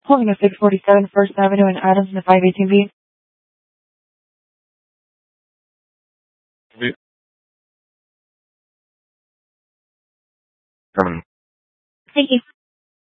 Holding a 647 First Avenue in Adams in the 518B. Determined. Thank you.